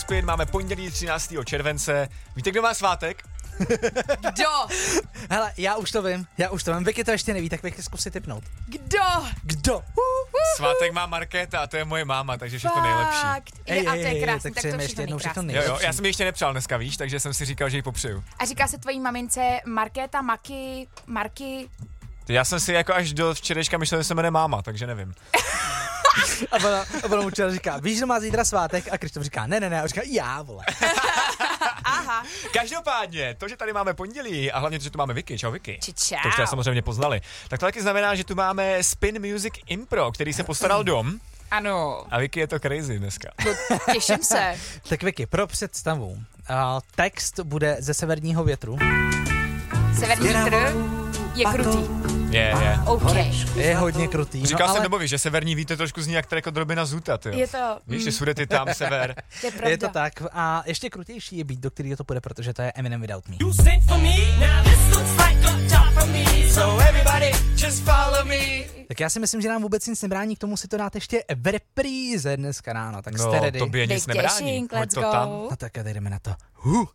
Spin, máme pondělí 13. července. Víte, kdo má svátek? Kdo? Hele, já už to vím. Vicky to ještě neví, tak Vicky zkus si tipnout. Kdo? Svátek má Markéta a to je moje máma, takže všechno nejlepší. A to je krásný, tak tak přejeme to ještě jednou všechno Jo, nejlepší. jo, já jsem ji ještě nepřál dneska, víš, takže jsem si říkal, že ji popřeju. A říká se tvojí mamince Markéta, Maky, Marky. Já jsem si jako až do včerejška myslel, že se jmenuje máma, takže nevím. A ona mu včera říká, víš, že má zítra svátek? A Krištof říká, ne, a říká, já, vole. Aha. Každopádně, to, že tady máme pondělí a hlavně, že tu máme Vicky, čau Vicky. Čau. To už teda samozřejmě poznali. Tak to taky znamená, že tu máme Spin Music Impro, který se postaral dom. Ano. A Vicky je to crazy dneska. Těším se. Tak Vicky, pro představu. Text bude ze Severního větru. Severní vítr je krutý. Je. OK. Je hodně krutý. Říkal jsem ale Dobovi, že severní vítr trošku zní jak jako drobina zuta, ty. Je to... Víš, že sude ty tam sever. To je pravda. je to tak. A ještě krutější je beat, do kterého to půjde, protože to je Eminem Without Me. You sent for me, now this looks like a job for me. So everybody just follow me. Tak já si myslím, že nám vůbec nic nebrání k tomu si to dát ještě v repríze dneska ráno. Tak jste No, ready? tobě nic Big nebrání. Dashing, Hoď let's to go. tam. No tak a jdeme na to.